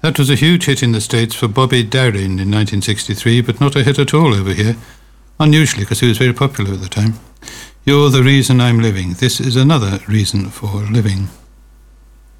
That was a huge hit in the States for Bobby Darin in 1963, but not a hit at all over here. Unusually, because he was very popular at the time. You're the reason I'm living. This is another reason for living.